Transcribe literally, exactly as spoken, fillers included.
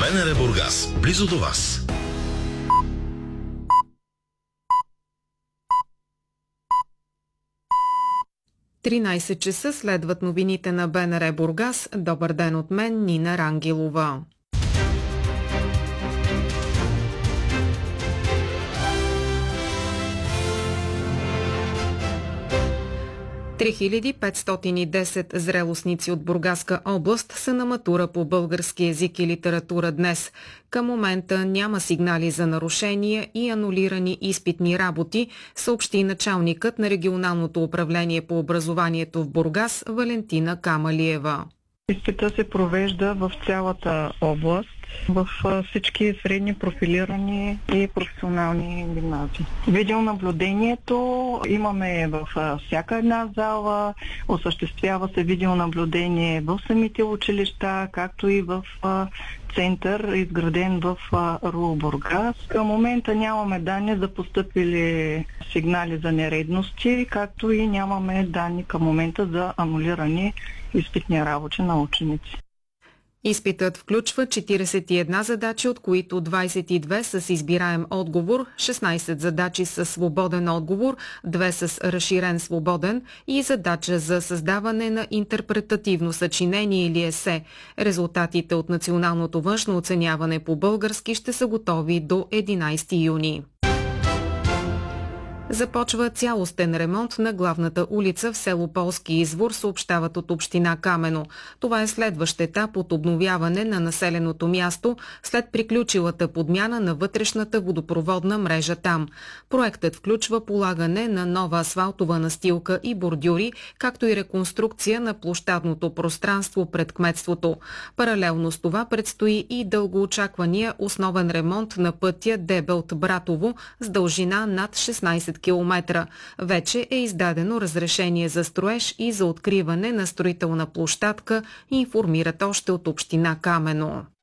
БНР Бургас, близо до вас. тринайсет часа следват новините на БНР Бургас. Добър ден от мен, Нина Рангелова. три хиляди петстотин и десет зрелостници от Бургаска област са на матура по български език и литература днес. Към момента няма сигнали за нарушения и анулирани изпитни работи, съобщи началникът на регионалното управление по образованието в Бургас Валентина Камалиева. Изпита се провежда в цялата област, в всички средни профилирани и професионални гимназии. Видеонаблюдението имаме в всяка една зала, осъществява се видеонаблюдение в самите училища, както и в център, изграден в РУО Бургас. Към момента нямаме данни за постъпили сигнали за нередности, както и нямаме данни към момента за анулирани изпитни работи на ученици. Изпитът включва четирийсет и една задачи, от които двайсет и две с избираем отговор, шестнайсет задачи с свободен отговор, две с разширен свободен и задача за създаване на интерпретативно съчинение или есе. Резултатите от националното външно оценяване по български ще са готови до единайсети юни. Започва цялостен ремонт на главната улица в село Полски извор, съобщават от община Камено. Това е следващ етап от обновяване на населеното място след приключилата подмяна на вътрешната водопроводна мрежа там. Проектът включва полагане на нова асфалтова настилка и бордюри, както и реконструкция на площадното пространство пред кметството. Паралелно с това предстои и дългоочаквания основен ремонт на пътя Дебелт-Братово с дължина над шестнайсет километра. Вече е издадено разрешение за строеж и за откриване на строителна площадка, информират още от община Камено.